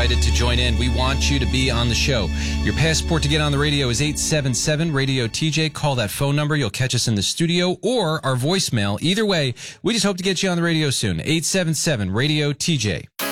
invited to join in. We want you to be on the show. Your passport to get on the radio is 877-RADIO-TJ. Call that phone number. You'll catch us in the studio or our voicemail. Either way, we just hope to get you on the radio soon. 877-RADIO-TJ.